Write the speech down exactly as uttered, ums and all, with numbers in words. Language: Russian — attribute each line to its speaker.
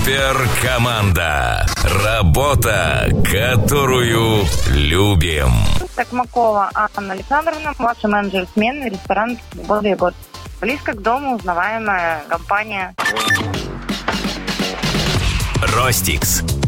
Speaker 1: Суперкоманда. Работа, которую любим.
Speaker 2: Токмакова Анна Александровна, младший менеджер смены, ресторан «Свобода и год». Близко к дому, узнаваемая компания.
Speaker 1: Ростикс.